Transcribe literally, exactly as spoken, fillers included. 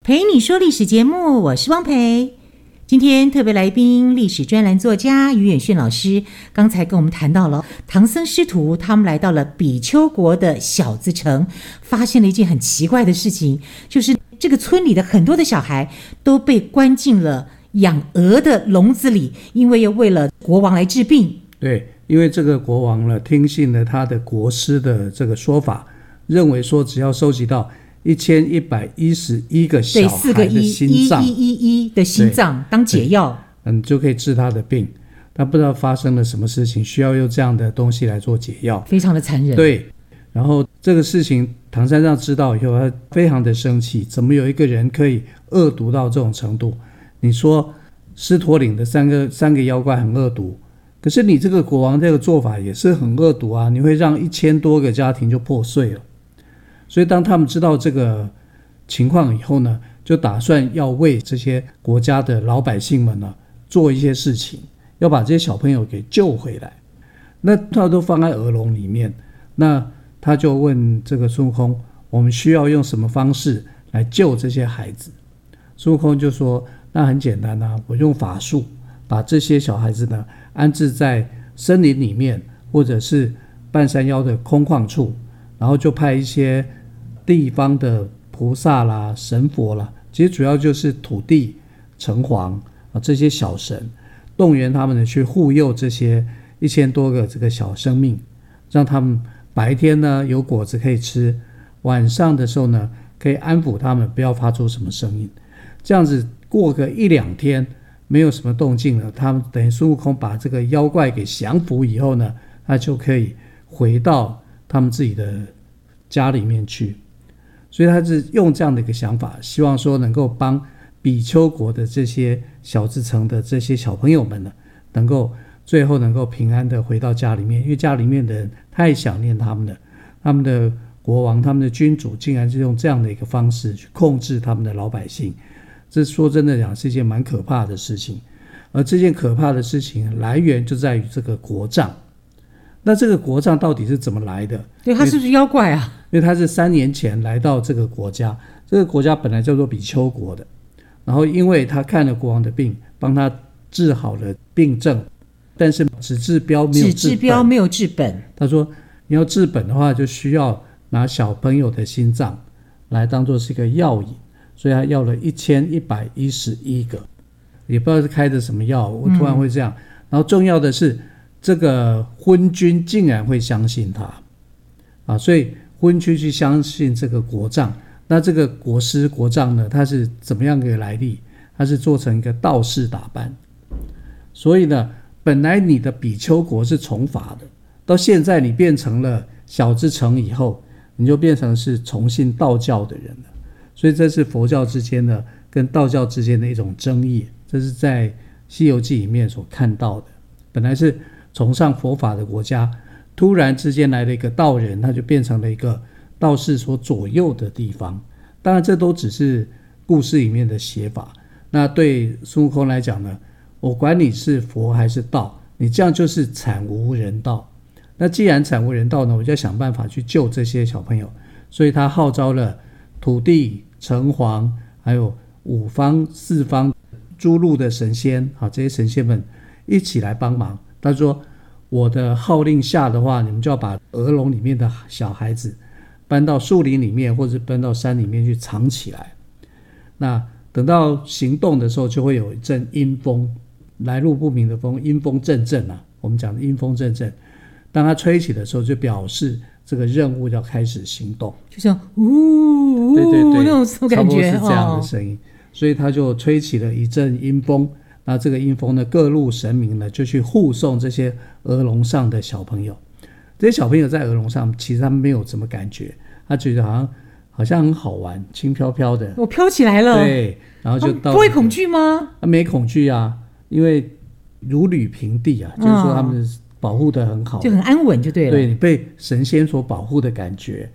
陪你说历史节目，我是汪培。今天特别来宾历史专栏作家于远逊老师，刚才跟我们谈到了唐僧师徒他们来到了比丘国的小子城，发现了一件很奇怪的事情，就是这个村里的很多的小孩都被关进了养鹅的笼子里，因为要为了国王来治病。 对，因为这个国王呢听信了他的国师的这个说法，认为说只要收集到一千一百一十一个小孩的心脏， 一一一一的心脏当解药， 嗯，就可以治他的病。他不知道发生了什么事情，需要用这样的东西来做解药， 非常的残忍。 对，然后这个事情唐三藏知道以后，他非常的生气，怎么有一个人可以恶毒到这种程度？你说狮驼岭的三个三个妖怪很恶毒，可是你这个国王这个做法也是很恶毒啊！你会让一千多个家庭就破碎了。所以当他们知道这个情况以后呢，就打算要为这些国家的老百姓们呢做一些事情，要把这些小朋友给救回来。那他都放在鹅笼里面，那他就问这个孙悟空，我们需要用什么方式来救这些孩子？孙悟空就说，那很简单啊，我用法术把这些小孩子呢安置在森林里面，或者是半山腰的空旷处，然后就派一些地方的菩萨啦、神佛啦，其实主要就是土地、城隍啊这些小神，动员他们呢去护佑这些一千多个这个小生命，让他们白天呢有果子可以吃，晚上的时候呢可以安抚他们，不要发出什么声音。这样子过个一两天没有什么动静了，他们等于孙悟空把这个妖怪给降服以后呢，他就可以回到他们自己的家里面去。所以他是用这样的一个想法，希望说能够帮比丘国的这些小子城的这些小朋友们呢，能够最后能够平安的回到家里面，因为家里面的人太想念他们了，他们的国王、他们的君主竟然是用这样的一个方式去控制他们的老百姓，这说真的讲是一件蛮可怕的事情。而这件可怕的事情来源就在于这个国杖。那这个国杖到底是怎么来的？ 对，他是不是妖怪啊？ 因为他是三年前来到这个国家，这个国家本来叫做比丘国的，然后因为他看了国王的病，帮他治好了病症，但是只治标没有治本。只治标没有治本。他说你要治本的话，就需要拿小朋友的心脏来当做是一个药引，所以他要了一千一百一十一个，也不知道是开的什么药，我突然会这样、嗯、然后重要的是这个昏君竟然会相信他啊，所以昏君去相信这个国杖。那这个国师国杖呢，它是怎么样的来历？它是做成一个道士打扮。所以呢，本来你的比丘国是从法的，到现在你变成了小之城以后，你就变成是崇信道教的人了。所以这是佛教之间的跟道教之间的一种争议，这是在西游记里面所看到的。本来是崇尚佛法的国家，突然之间来了一个道人，他就变成了一个道士所左右的地方。当然这都只是故事里面的写法，那对孙悟空来讲呢，我管你是佛还是道，你这样就是惨无人道。那既然惨无人道呢，我就要想办法去救这些小朋友。所以他号召了土地、城隍还有五方四方诸路的神仙啊，这些神仙们一起来帮忙。他说我的号令下的话，你们就要把鹅笼里面的小孩子搬到树林里面，或者搬到山里面去藏起来。那等到行动的时候，就会有一阵阴风，来路不明的风，阴风阵阵啊，我们讲的阴风阵阵。当它吹起的时候，就表示这个任务要开始行动， 就像呜呜， 对对对， 那种感觉， 差不多是这样的声音、哦、所以他就吹起了一阵阴风。那这个阴风呢，各路神明呢就去护送这些鹅笼上的小朋友。这些小朋友在鹅笼上，其实他们没有什么感觉，他觉得好像好像很好玩，轻飘飘的， 我飘起来了。 对，然后就到、 啊、不会恐惧吗？ 啊，没恐惧啊，因为如履平地啊，就是说他们保护得很好， 就很安稳就对了。 对，你被神仙所保护的感觉。